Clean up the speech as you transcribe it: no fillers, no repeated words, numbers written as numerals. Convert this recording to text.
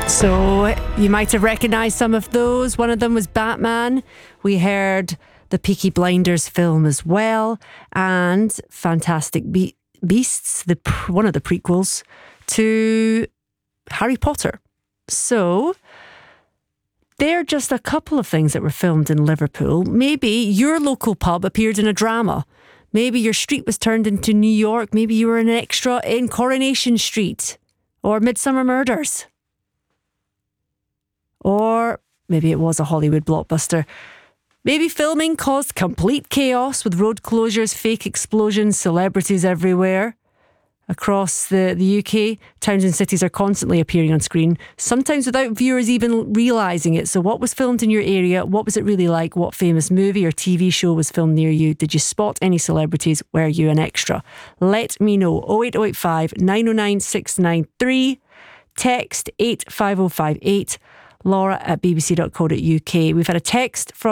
So you might have recognised some of those. One of them was Batman. We heard the Peaky Blinders film as well, and Fantastic Beasts, one of the prequels to Harry Potter. So they're just a couple of things that were filmed in Liverpool. Maybe your local pub appeared in a drama. Maybe your street was turned into New York. Maybe you were an extra in Coronation Street or Midsummer Murders. Or maybe it was a Hollywood blockbuster. Maybe filming caused complete chaos with road closures, fake explosions, celebrities everywhere. Across the UK, towns and cities are constantly appearing on screen, sometimes without viewers even realising it. So what was filmed in your area? What was it really like? What famous movie or TV show was filmed near you? Did you spot any celebrities? Were you an extra? Let me know. 08085 909 693. Text 85058. Laura at bbc.co.uk. We've had a text from